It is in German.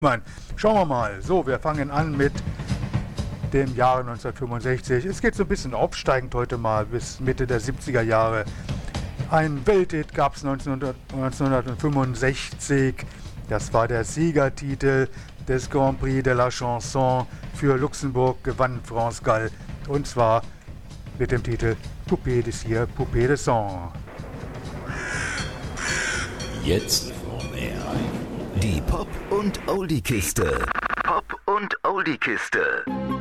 Mann, schauen wir mal. So, wir fangen an mit dem Jahre 1965. Es geht so ein bisschen aufsteigend heute mal bis Mitte der 70er Jahre. Ein Welthit gab es 1965. Das war der Siegertitel des Grand Prix de la Chanson. Für Luxemburg gewann France Gall. Und zwar mit dem Titel Poupée de Cire, Poupée de Sang. Jetzt die Pop- und Oldie-Kiste. Pop- und Oldie-Kiste.